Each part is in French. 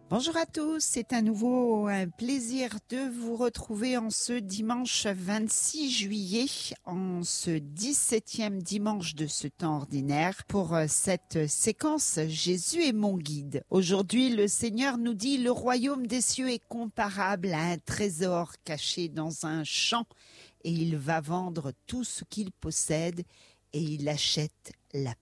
Bonjour à tous, c'est à nouveau un plaisir de vous retrouver en ce dimanche 26 juillet, en ce 17e dimanche de ce temps ordinaire pour cette séquence Jésus est mon guide. Aujourd'hui, le Seigneur nous dit: le royaume des cieux est comparable à un trésor caché dans un champ et il va vendre tout ce qu'il possède et il achète la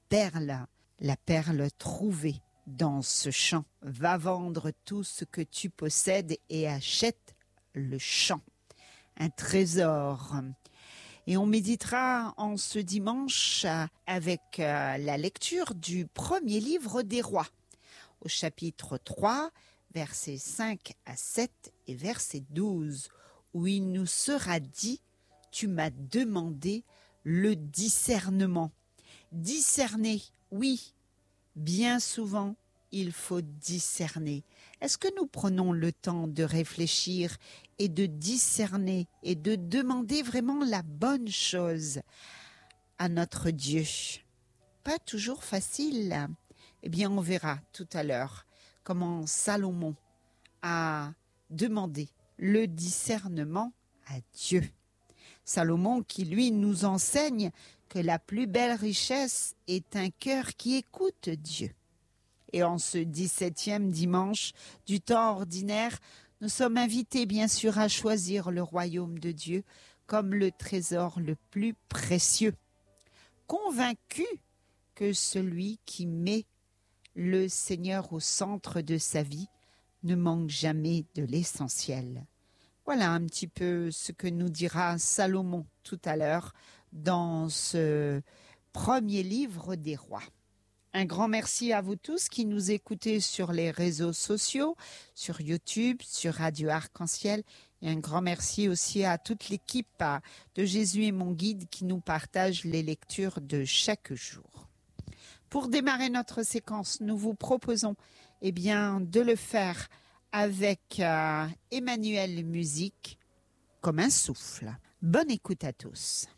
perle trouvée dans ce champ. Va vendre tout ce que tu possèdes et achète le champ. Un trésor. Et on méditera en ce dimanche avec la lecture du premier livre des rois, au chapitre 3, versets 5 à 7 et verset 12, où il nous sera dit: tu m'as demandé le discernement. Discerner, oui. Bien souvent, il faut discerner. Est-ce que nous prenons le temps de réfléchir et de discerner et de demander vraiment la bonne chose à notre Dieu? Pas toujours facile. Eh bien, on verra tout à l'heure comment Salomon a demandé le discernement à Dieu. Salomon qui, lui, nous enseigne que la plus belle richesse est un cœur qui écoute Dieu. Et en ce 17e dimanche du temps ordinaire, nous sommes invités bien sûr à choisir le royaume de Dieu comme le trésor le plus précieux, convaincus que celui qui met le Seigneur au centre de sa vie ne manque jamais de l'essentiel. Voilà un petit peu ce que nous dira Salomon tout à l'heure dans ce premier livre des rois. Un grand merci à vous tous qui nous écoutez sur les réseaux sociaux, sur YouTube, sur Radio Arc-en-Ciel. Et un grand merci aussi à toute l'équipe de Jésus est mon guide qui nous partage les lectures de chaque jour. Pour démarrer notre séquence, nous vous proposons de le faire avec Emmanuel Musique, comme un souffle. Bonne écoute à tous.